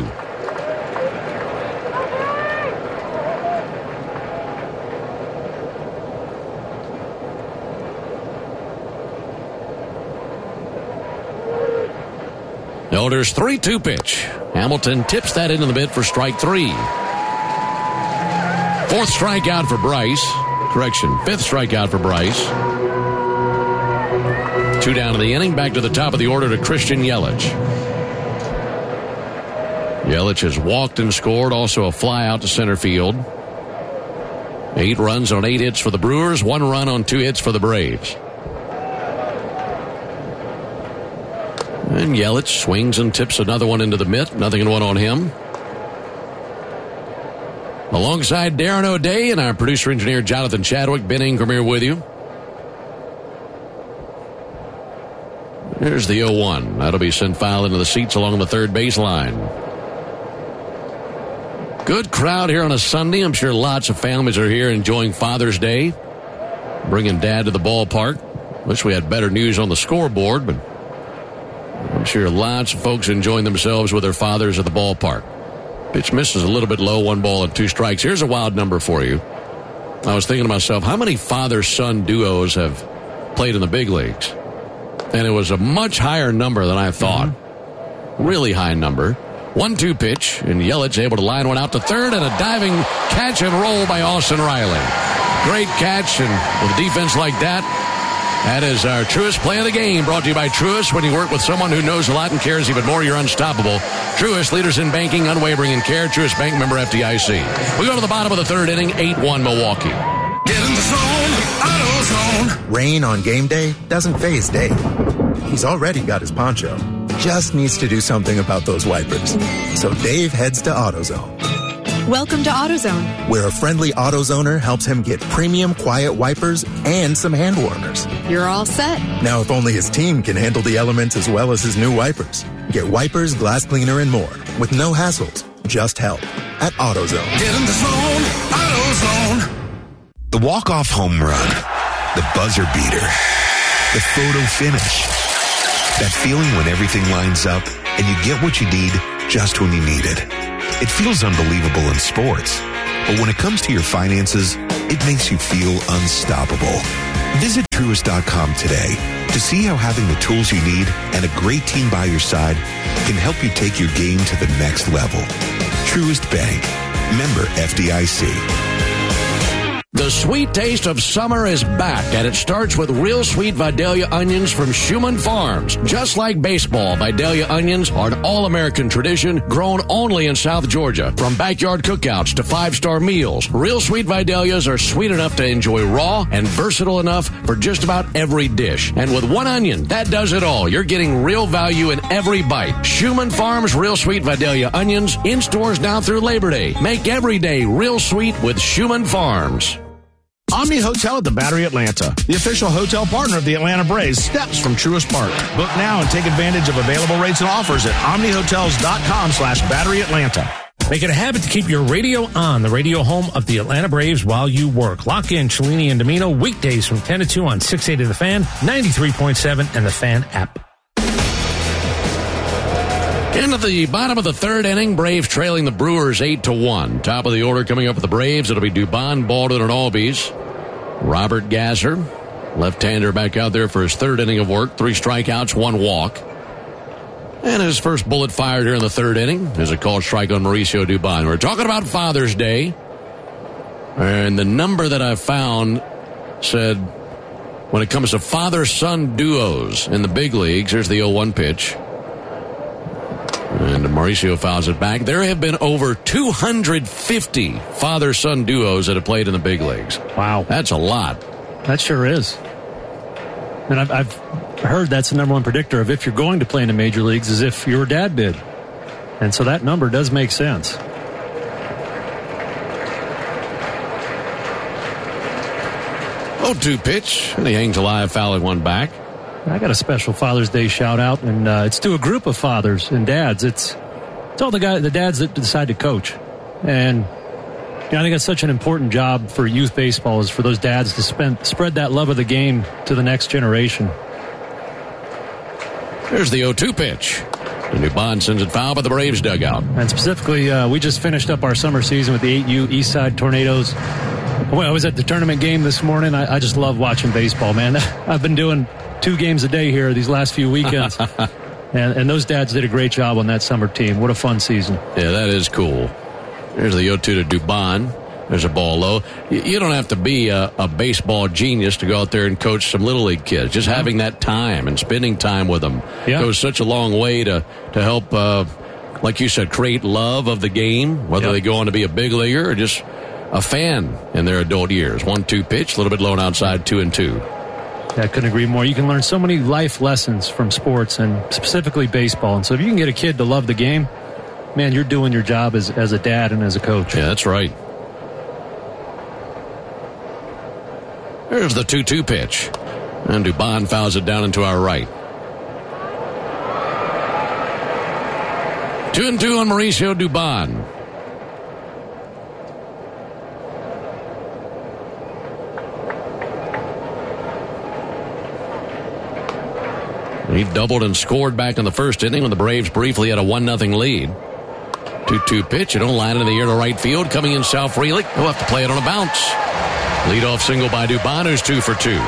Elder's 3-2 pitch. Hamilton tips that into the mitt for strike 3. 4th strikeout for Bryce. Correction, 5th strikeout for Bryce. 2 down in the inning. Back to the top of the order to Christian Yelich. Yelich has walked and scored. Also a fly out to center field. 8 runs on 8 hits for the Brewers. 1 run on 2 hits for the Braves. And Yelich swings and tips another one into the mitt. Nothing in one on him. Alongside Darren O'Day and our producer-engineer Jonathan Chadwick, Ben Ingram here with you. Here's the 0-1. That'll be sent foul into the seats along the third baseline. Good crowd here on a Sunday. I'm sure lots of families are here enjoying Father's Day. Bringing Dad to the ballpark. Wish we had better news on the scoreboard, but I'm sure lots of folks enjoying themselves with their fathers at the ballpark. Pitch misses a little bit low, 1 ball and 2 strikes. Here's a wild number for you. I was thinking to myself, how many father-son duos have played in the big leagues? And it was a much higher number than I thought. Really high number. 1-2 pitch, and Yelich able to line one out to third, and a diving catch and roll by Austin Riley. Great catch, and with a defense like that, that is our Truist play of the game, brought to you by Truist. When you work with someone who knows a lot and cares even more, you're unstoppable. Truist, leaders in banking, unwavering in care. Truist Bank, member FDIC. We go to the bottom of the third inning, 8-1 Milwaukee. Get in the zone, AutoZone. Rain on game day doesn't faze Dave. He's already got his poncho. Just needs to do something about those wipers. So Dave heads to AutoZone. Welcome to AutoZone, where a friendly AutoZoner helps him get premium quiet wipers and some hand warmers. You're all set. Now, if only his team can handle the elements as well as his new wipers. Get wipers, glass cleaner, and more with no hassles, just help at AutoZone. Get in the zone, AutoZone. The walk-off home run, the buzzer beater, the photo finish. That feeling when everything lines up and you get what you need just when you need it. It feels unbelievable in sports, but when it comes to your finances, it makes you feel unstoppable. Visit Truist.com today to see how having the tools you need and a great team by your side can help you take your game to the next level. Truist Bank. Member FDIC. The sweet taste of summer is back, and it starts with real sweet Vidalia onions from Schumann Farms. Just like baseball, Vidalia onions are an all-American tradition grown only in South Georgia. From backyard cookouts to five-star meals, real sweet Vidalias are sweet enough to enjoy raw and versatile enough for just about every dish. And with one onion, that does it all. You're getting real value in every bite. Schumann Farms Real Sweet Vidalia onions in stores now through Labor Day. Make every day real sweet with Schumann Farms. Omni Hotel at the Battery Atlanta, the official hotel partner of the Atlanta Braves, steps from Truist Park. Book now and take advantage of available rates and offers at omnihotels.com/Battery Atlanta. Make it a habit to keep your radio on, the radio home of the Atlanta Braves, while you work. Lock in Cellini and Domino weekdays from 10 to 2 on 680 The Fan, 93.7, and the Fan app. Into the bottom of the third inning, Braves trailing the Brewers 8-1. Top of the order coming up for the Braves, it'll be Dubon, Baldwin, and Albies. Robert Gasser, left-hander, back out there for his third inning of work. 3 strikeouts, 1 walk. And his first bullet fired here in the third inning is a called strike on Mauricio Dubon. We're talking about Father's Day. And the number that I found said when it comes to father-son duos in the big leagues, here's the 0-1 pitch. And Mauricio fouls it back. There have been over 250 father-son duos that have played in the big leagues. Wow. That's a lot. That sure is. And I've heard that's the number one predictor of if you're going to play in the major leagues is if your dad did. And so that number does make sense. 0-2 pitch, and he hangs alive, fouling one back. I got a special Father's Day shout out, and it's to a group of fathers and dads. It's all the dads that decide to coach. And I think that's such an important job for youth baseball is for those dads to spread that love of the game to the next generation. Here's the 0-2 pitch. And Dubon sends it foul by the Braves dugout. And specifically, we just finished up our summer season with the 8U Eastside Tornadoes. Well, I was at the tournament game this morning. I just love watching baseball, man. I've been doing 2 games a day here these last few weekends. and those dads did a great job on that summer team. What a fun season. Yeah, that is cool. There's the 0-2 to Dubon. There's a ball low. You don't have to be a baseball genius to go out there and coach some Little League kids. Just having that time and spending time with them goes such a long way to help, like you said, create love of the game, whether they go on to be a big leaguer or just a fan in their adult years. 1-2 pitch, a little bit low and outside, 2-2. I couldn't agree more. You can learn so many life lessons from sports and specifically baseball. And so if you can get a kid to love the game, man, you're doing your job as a dad and as a coach. Yeah, that's right. There's the 2-2 pitch. And Dubon fouls it down into our right. 2-2 on Mauricio Dubon. He doubled and scored back in the first inning when the Braves briefly had a 1-0 lead. 2-2 pitch. It don't line in the air to right field. Coming in Sal Frelick. He'll have to play it on a bounce. Leadoff single by Dubon, who's 2 for 2.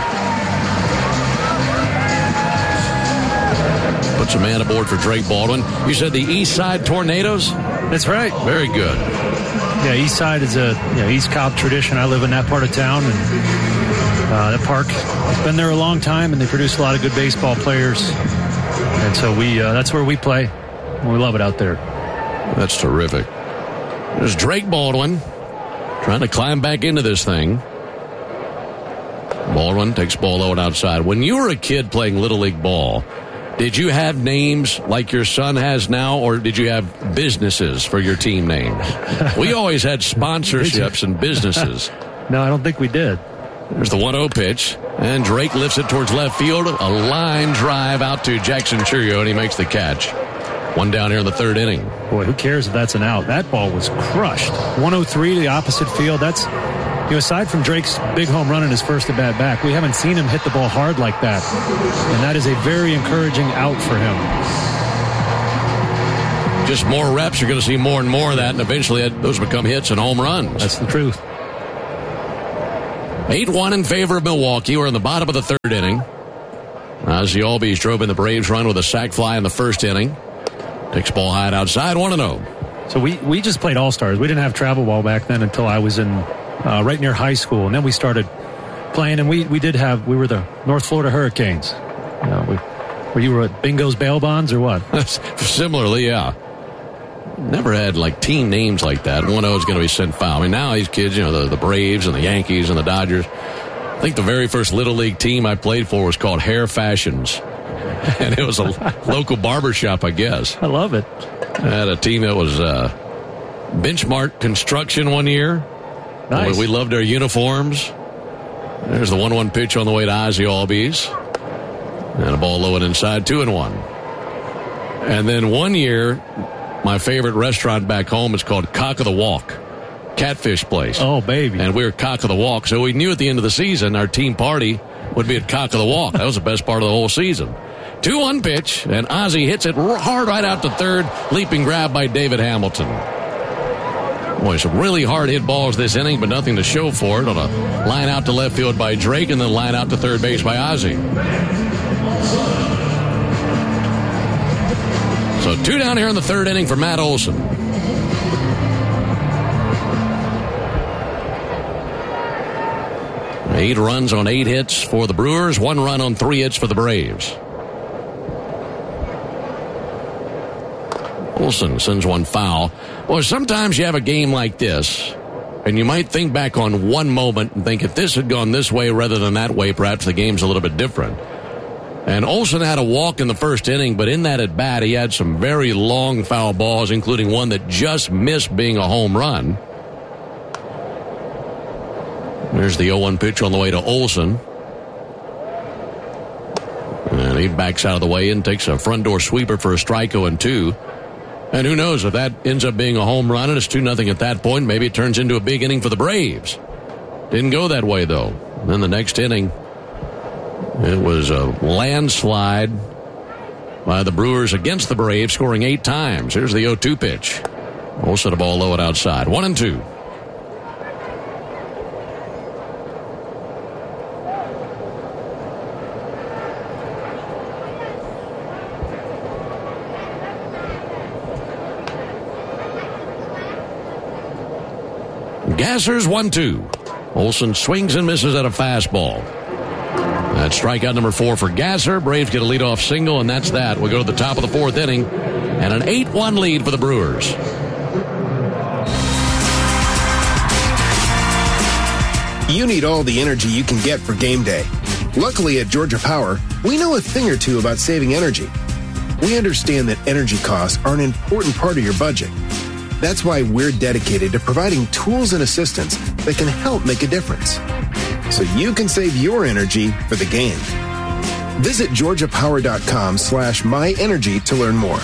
Puts a man aboard for Drake Baldwin. You said the East Side Tornadoes? That's right. Very good. Yeah, East Side is a East Cobb tradition. I live in that part of town, and that park has been there a long time, and they produce a lot of good baseball players. And so that's where we play. And we love it out there. That's terrific. There's Drake Baldwin trying to climb back into this thing. Baldwin takes ball low and outside. When you were a kid playing Little League ball, did you have names like your son has now, or did you have businesses for your team names? We always had sponsorships and businesses. No, I don't think we did. There's the 1-0 pitch, and Drake lifts it towards left field. A line drive out to Jackson Churio, and he makes the catch. One down here in the third inning. Boy, who cares if that's an out? That ball was crushed. 103 to the opposite field. That's aside from Drake's big home run in his first at-bat back, we haven't seen him hit the ball hard like that. And that is a very encouraging out for him. Just more reps, you're going to see more and more of that, and eventually those become hits and home runs. That's the truth. 8-1 in favor of Milwaukee. We're in the bottom of the third inning. Ozzie Albies drove in the Braves run with a sac fly in the first inning. Takes ball high outside, 1-0. So we just played All-Stars. We didn't have travel ball back then until I was in right near high school, and then we started playing, and we were the North Florida Hurricanes. Were you at Bingo's Bail Bonds or what? Similarly, yeah. Never had like team names like that. 1-0 is going to be sent foul. I mean, now these kids, the Braves and the Yankees and the Dodgers. I think the very first Little League team I played for was called Hair Fashions. And it was a local barbershop, I guess. I love it. I had a team that was Benchmark Construction one year. Nice. We loved our uniforms. There's the 1-1 pitch on the way to Ozzie Albies. And a ball low and inside, 2-1. And then one year, my favorite restaurant back home is called Cock of the Walk. Catfish place. Oh, baby. And we were Cock of the Walk. So we knew at the end of the season our team party would be at Cock of the Walk. That was the best part of the whole season. 2-1 pitch, and Ozzie hits it hard right out to third. Leaping grab by David Hamilton. Boy, some really hard hit balls this inning, but nothing to show for it on a line out to left field by Drake and then line out to third base by Ozzie. So 2 down here in the third inning for Matt Olson. Eight runs on 8 hits for the Brewers, 1 run on 3 hits for the Braves. Olson sends one foul. Well, sometimes you have a game like this, and you might think back on one moment and think if this had gone this way rather than that way, perhaps the game's a little bit different. And Olson had a walk in the first inning, but in that at-bat, he had some very long foul balls, including one that just missed being a home run. There's the 0-1 pitch on the way to Olson. And he backs out of the way and takes a front door sweeper for a strike 0-2. And who knows, if that ends up being a home run and it's 2-0 at that point, maybe it turns into a big inning for the Braves. Didn't go that way, though. And then the next inning, it was a landslide by the Brewers against the Braves, scoring 8 times. Here's the 0-2 pitch. Olson a ball low and outside. 1-2. Gassers 1-2. Olson swings and misses at a fastball. That's strikeout number 4 for Gasser. Braves get a leadoff single, and that's that. We go to the top of the 4th inning, and an 8-1 lead for the Brewers. You need all the energy you can get for game day. Luckily at Georgia Power, we know a thing or two about saving energy. We understand that energy costs are an important part of your budget. That's why we're dedicated to providing tools and assistance that can help make a difference, so you can save your energy for the game. Visit georgiapower.com/myenergy to learn more.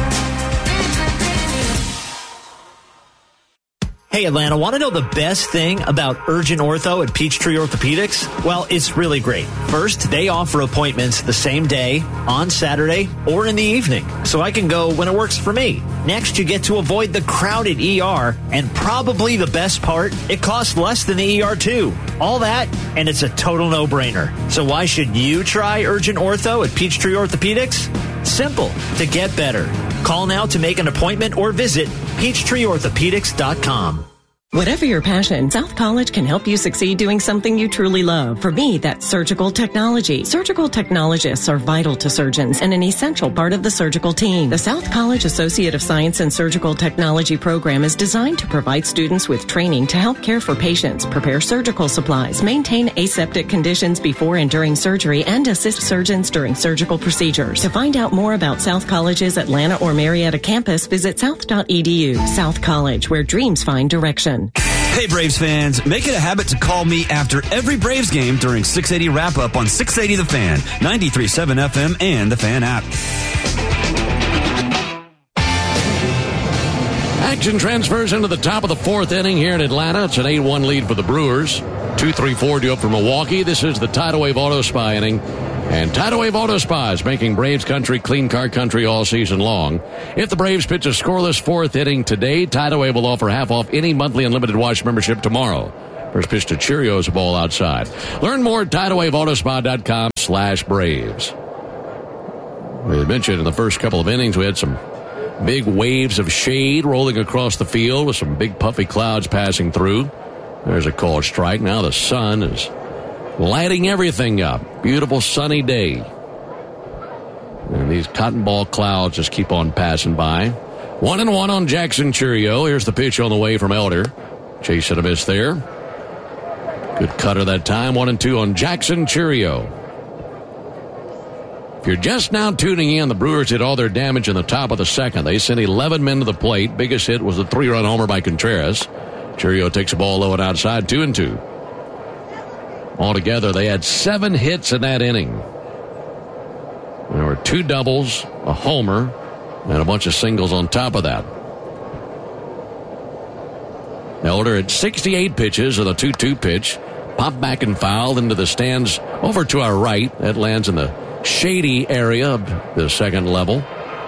Hey, Atlanta, want to know the best thing about Urgent Ortho at Peachtree Orthopedics? Well, it's really great. First, they offer appointments the same day, on Saturday, or in the evening, so I can go when it works for me. Next, you get to avoid the crowded ER, and probably the best part, it costs less than the ER too. All that, and it's a total no-brainer. So why should you try Urgent Ortho at Peachtree Orthopedics? Simple. To get better. Call now to make an appointment or visit PeachtreeOrthopedics.com. Whatever your passion, South College can help you succeed doing something you truly love. For me, that's surgical technology. Surgical technologists are vital to surgeons and an essential part of the surgical team. The South College Associate of Science and Surgical Technology program is designed to provide students with training to help care for patients, prepare surgical supplies, maintain aseptic conditions before and during surgery, and assist surgeons during surgical procedures. To find out more about South College's Atlanta or Marietta campus, visit south.edu. South College, where dreams find direction. Hey, Braves fans, make it a habit to call me after every Braves game during 680 Wrap-Up on 680 The Fan, 93.7 FM, and the Fan app. Action transfers into the top of the fourth inning here in Atlanta. It's an 8-1 lead for the Brewers. 2-3-4 due up for Milwaukee. This is the Tidal Wave Auto Spa inning. And Tidal Wave Auto Spa is making Braves country clean car country all season long. If the Braves pitch a scoreless fourth inning today, Tidal Wave will offer half off any monthly unlimited wash membership tomorrow. First pitch to Cheerios, a ball outside. Learn more at TidalWaveAutospa.com/Braves. We mentioned in the first couple of innings we had some big waves of shade rolling across the field with some big puffy clouds passing through. There's a called strike. Now the sun is lighting everything up. Beautiful sunny day. And these cotton ball clouds just keep on passing by. 1-1 on Jackson Chourio. Here's the pitch on the way from Elder. Chasing a miss there. Good cutter that time. 1-2 on Jackson Chourio. If you're just now tuning in, the Brewers did all their damage in the top of the second. They sent 11 men to the plate. Biggest hit was a 3-run homer by Contreras. Chourio takes a ball low and outside, 2-2. Altogether, they had 7 hits in that inning. There were 2 doubles, a homer, and a bunch of singles on top of that. Elder at 68 pitches with a 2-2 pitch. Popped back and fouled into the stands over to our right. That lands in the shady area of the second level.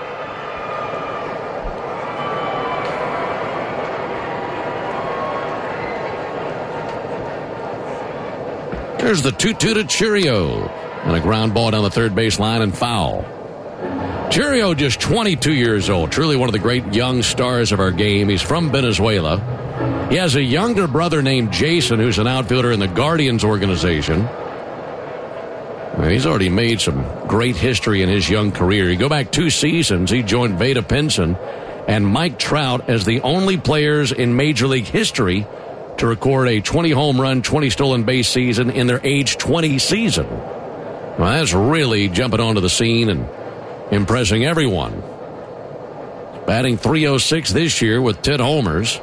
There's the 2-2 to Chourio. And a ground ball down the third base line and foul. Chourio just 22 years old. Truly one of the great young stars of our game. He's from Venezuela. He has a younger brother named Jason who's an outfielder in the Guardians organization. He's already made some great history in his young career. You go back 2 seasons, he joined Vada Pinson and Mike Trout as the only players in Major League history to record a 20 home run, 20 stolen base season in their age 20 season. Well, that's really jumping onto the scene and impressing everyone. Batting .306 this year with 10 homers.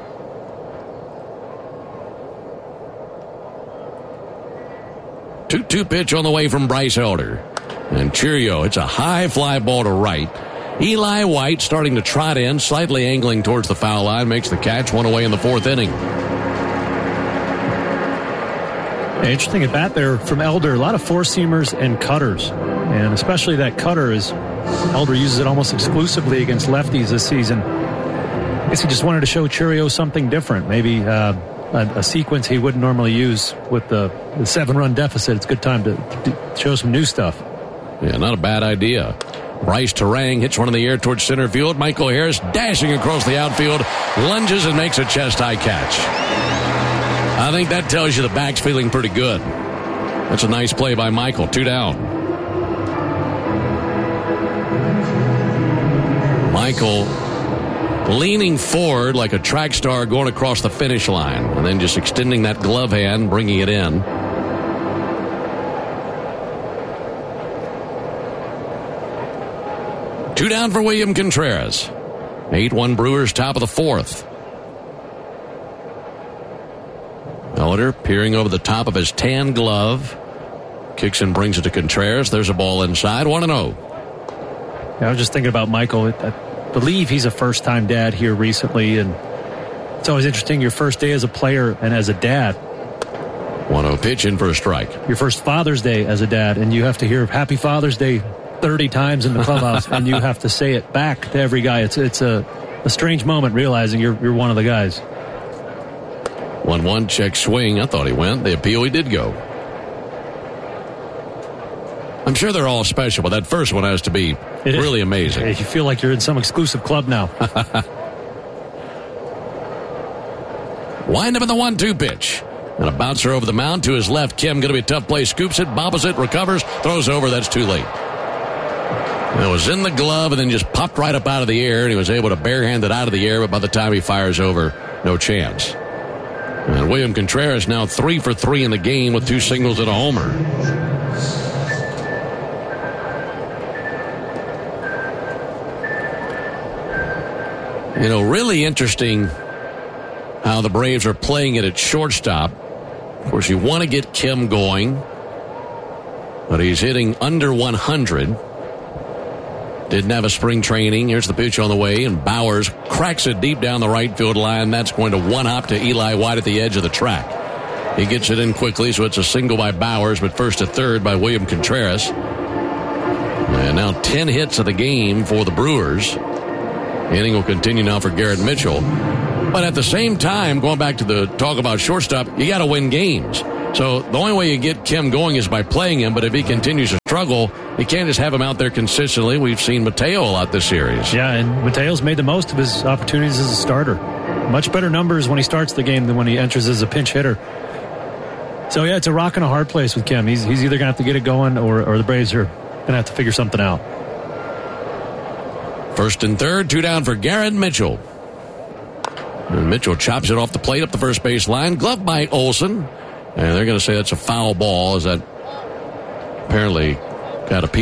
Two pitch on the way from Bryce Elder. And Chourio, it's a high fly ball to right. Eli White starting to trot in, slightly angling towards the foul line, makes the catch, 1 away in the 4th inning. Interesting at bat there from Elder. A lot of four-seamers and cutters. And especially that cutter, is Elder uses it almost exclusively against lefties this season. I guess he just wanted to show Chourio something different. Maybe a sequence he wouldn't normally use with the 7-run deficit. It's a good time to show some new stuff. Yeah, not a bad idea. Bryce Terang hits one in the air towards center field. Michael Harris dashing across the outfield, lunges and makes a chest-high catch. I think that tells you the back's feeling pretty good. That's a nice play by Michael. 2 down. Michael leaning forward like a track star going across the finish line, and then just extending that glove hand, bringing it in. Two down for William Contreras. 8-1 Brewers, top of the 4th. Elder peering over the top of his tan glove. Kicks and brings it to Contreras. There's a ball inside. 1-0. Yeah, I was just thinking about Michael. I believe he's a first-time dad here recently, and it's always interesting, your first day as a player and as a dad. 1-0 pitch in for a strike. Your first Father's Day as a dad, and you have to hear Happy Father's Day 30 times in the clubhouse, and you have to say it back to every guy. It's a strange moment realizing you're one of the guys. 1-1 check swing. I thought he went. The appeal, he did go. I'm sure they're all special, but that first one has to be really amazing. You feel like you're in some exclusive club now. Wind up in the 1-2 pitch. And a bouncer over the mound to his left. Kim going to be a tough play. Scoops it, bobbles it, recovers, throws over. That's too late. It was in the glove and then just popped right up out of the air, and he was able to barehand it out of the air, but by the time he fires over, no chance. And William Contreras now 3 for 3 in the game with 2 singles and a homer. You know, really interesting how the Braves are playing it at shortstop. Of course, you want to get Kim going, but he's hitting under 100. Didn't have a spring training. Here's the pitch on the way, and Bowers cracks it deep down the right field line. That's going to one-hop to Eli White at the edge of the track. He gets it in quickly, so it's a single by Bowers, but first to third by William Contreras. And now 10 hits of the game for the Brewers. Inning will continue now for Garrett Mitchell. But at the same time, going back to the talk about shortstop, you got to win games. So the only way you get Kim going is by playing him, but if he continues to struggle, you can't just have him out there consistently. We've seen Mateo a lot this series. Yeah, and Mateo's made the most of his opportunities as a starter. Much better numbers when he starts the game than when he enters as a pinch hitter. So, yeah, it's a rock and a hard place with Kim. He's either going to have to get it going or the Braves are going to have to figure something out. First and third, 2 down for Garrett Mitchell. And Mitchell chops it off the plate up the first base line. Glove by Olson. And they're going to say that's a foul ball, as that apparently got a piece